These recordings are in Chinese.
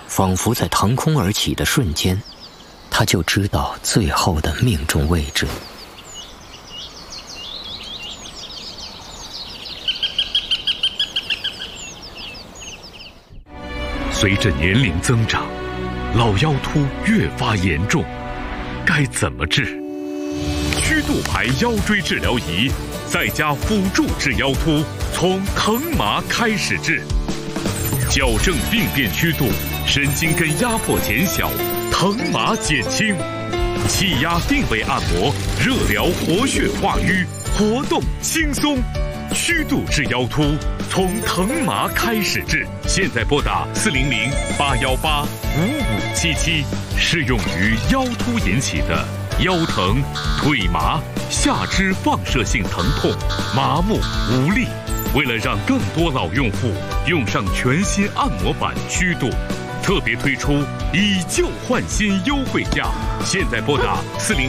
仿佛在腾空而起的瞬间，他就知道最后的命中位置。 随着年龄增长，老腰突越发严重，该怎么治？曲度牌腰椎治疗仪在家辅助治腰突，从疼麻开始治，矫正病变曲度，神经根压迫减小，疼麻减轻，气压定位按摩，热疗活血化瘀，活动轻松。曲度治腰突，从疼麻开始治。现在拨打400-818-5577，适用于腰突引起的腰疼、腿麻、下肢放射性疼痛、麻木无力。为了让更多老用户用上全新按摩板曲度，特别推出以旧换新优惠价。现在拨打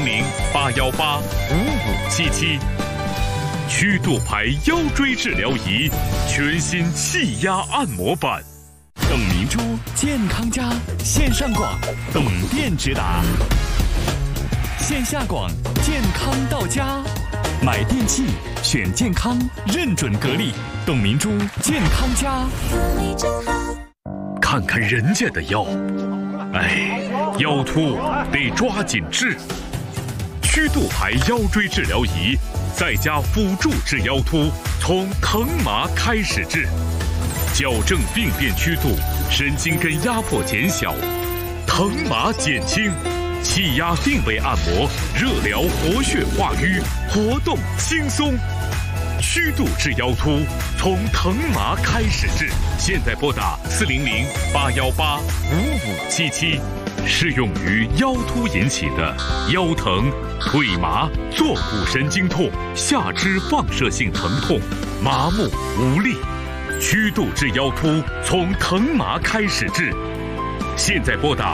400-818-5577。曲度牌腰椎治疗仪，全新气压按摩板。 董明珠健康家线上广，董店直达；线下广，健康到家。买电器选健康，认准格力，董明珠健康家。 看看人家的腰，腰突得抓紧治。曲度牌腰椎治疗仪，在家辅助治腰突，从疼麻开始治，矫正病变曲度，神经根压迫减小，疼麻减轻，气压定位按摩，热疗活血化瘀，活动轻松。曲度治腰突，从疼麻开始治。现在拨打400-818-5577，适用于腰突引起的腰疼、腿麻、坐骨神经痛、下肢放射性疼痛、麻木无力。曲度治腰突，从疼麻开始治。现在拨打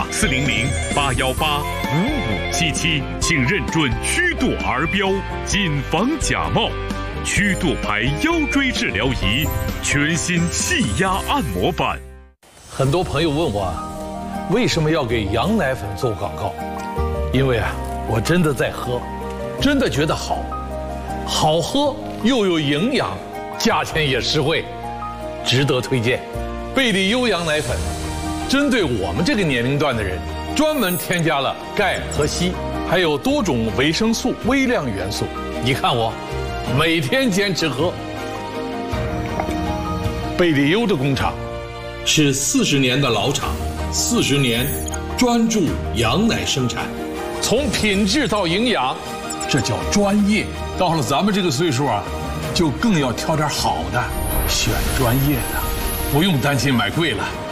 400-818-5577，请认准曲度儿标，谨防假冒。曲度牌腰椎治疗仪，全新气压按摩板。 很多朋友问我，为什么要给羊奶粉做广告？因为我真的在喝，真的觉得好，好喝又有营养，价钱也实惠，值得推荐。贝里优羊奶粉，针对我们这个年龄段的人，专门添加了钙和硒，还有多种维生素、微量元素。你看我，每天坚持喝。贝里优的工厂是40年的老厂，40年专注羊奶生产，从品质到营养，这叫专业。到了咱们这个岁数就更要挑点好的，选专业的，不用担心买贵了。